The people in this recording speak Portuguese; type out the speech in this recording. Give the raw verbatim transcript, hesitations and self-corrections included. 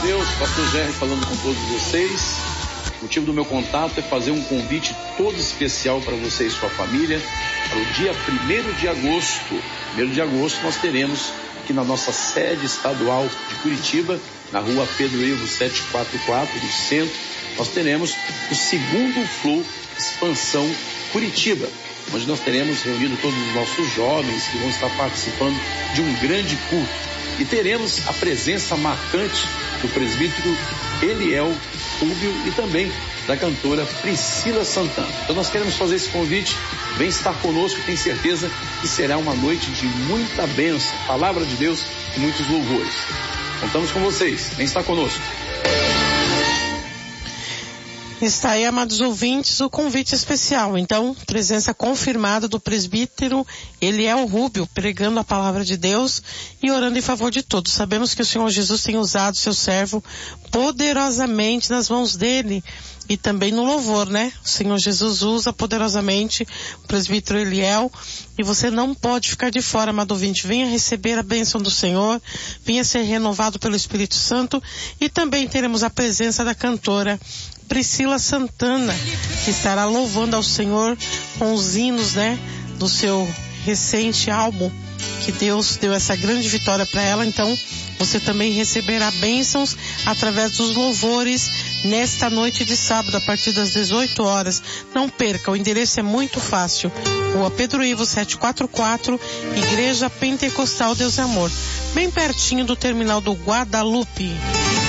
Deus, pastor Jerry falando com todos vocês. O motivo do meu contato é fazer um convite todo especial para você e sua família. Para o dia primeiro de agosto. primeiro de agosto nós teremos aqui na nossa sede estadual de Curitiba, na rua Pedro Ivo setecentos e quarenta e quatro, no centro, nós teremos o segundo Flow Expansão Curitiba, onde nós teremos reunido todos os nossos jovens que vão estar participando de um grande culto. E teremos a presença marcante do presbítero Eliel Rúbio e também da cantora Priscila Santana. Então nós queremos fazer esse convite, vem estar conosco, tenho certeza que será uma noite de muita bênção, palavra de Deus e muitos louvores. Contamos com vocês, vem estar conosco. Está aí, amados ouvintes, o convite especial. Então, presença confirmada do presbítero Eliel Rúbio, pregando a palavra de Deus e orando em favor de todos. Sabemos que o Senhor Jesus tem usado seu servo poderosamente nas mãos dele e também no louvor, né? O Senhor Jesus usa poderosamente o presbítero Eliel e você não pode ficar de fora, amado ouvinte. Venha receber a bênção do Senhor, venha ser renovado pelo Espírito Santo e também teremos a presença da cantora Priscila Santana, que estará louvando ao Senhor com os hinos, né, do seu recente álbum, que Deus deu essa grande vitória para ela. Então, você também receberá bênçãos através dos louvores nesta noite de sábado, a partir das dezoito horas. Não perca, o endereço é muito fácil. Rua Pedro Ivo setecentos e quarenta e quatro, Igreja Pentecostal Deus e Amor, bem pertinho do terminal do Guadalupe.